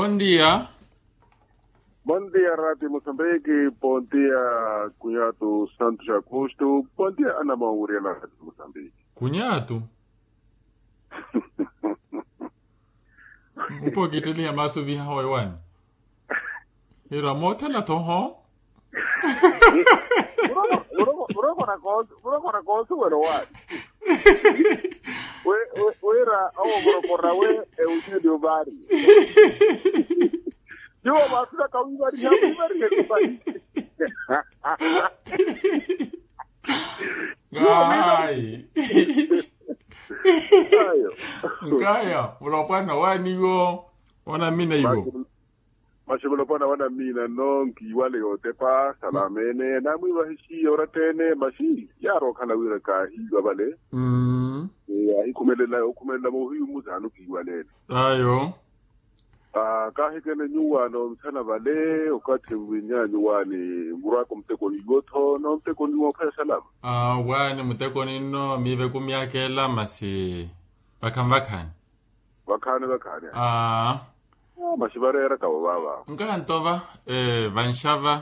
Bom dia. Bom dia, Rádio Moçambique. Bom dia, cunhado Santos Augusto. Bom dia, Ana Maureen, Rádio Moçambique. Cunhado? Upo kitili ya masu vi hawa iwan. Ira mote la toho? Uro kona kosu wero wat. Wera awo kona we eushe dio bari. Yo basura kawi bari bari. Gai. Gaya, ulopana wani yo. Wana mina yo. Mashibulopana wana mina nonki wale otepa salamene na mwiwa hishi oratene mashi yaro kana wira ka hiwa bale. Ya hikumelela mo hiyu muzanu kiwale. Ayo. Ka hikene nyuwa no mtana bale okati winya nyuwa ni murako mteko ni goto no mteko ni mopaya salama. Wani mteko ni no mive kumiyakela masi bakambakani. Bakane. Mashibare ka baba. Ngantova vanshava.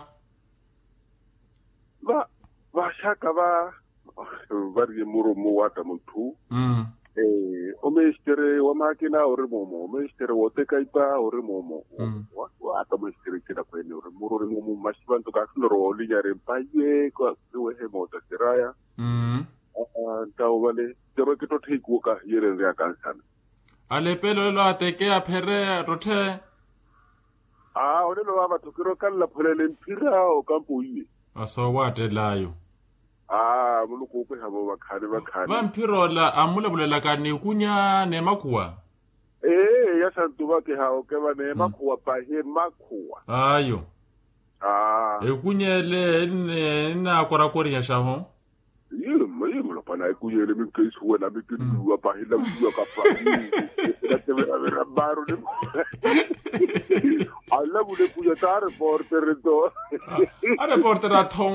Shaka ba bari murumu wata muntu. Omestere wa makina ore momo, omestere woteka ipa ore momo. Wata omestere kida kwene ore murure momo mashibantu kaknoro linyare mpaye kwa wehe mota siraya. Ntawo vale tero kito teikuka yere ya kansana. Ale pelo lo ateke apere rote. Ole lo baba tukiro kala pulele mpira o kampo yi. Aso wate layo. Muluku pe habo bakane. Vampiro la amule bulela kani kunya ne makuwa. Ya santu bake hao kema ne makuwa pa he makuwa. Ayo. Kunyele na korakori ya shaho. Pana ekuye le mkesu wena mikidu wa pahila mwa kapa. Vera baro de. Alla bude kuya tar porter to. Ara porter athong